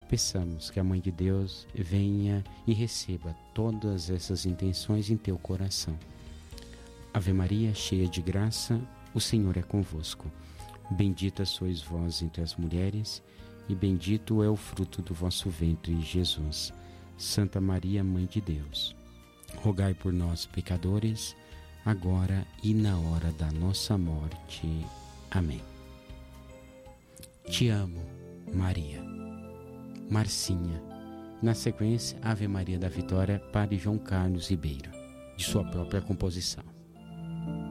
Peçamos que a Mãe de Deus venha e receba todas essas intenções em teu coração. Ave Maria, cheia de graça, o Senhor é convosco. Bendita sois vós entre as mulheres, e bendito é o fruto do vosso ventre, Jesus. Santa Maria, Mãe de Deus, rogai por nós, pecadores, agora e na hora da nossa morte. Amém. Te amo, Maria. Marcinha. Na sequência, Ave Maria da Vitória, Padre João Carlos Ribeiro, de sua própria composição.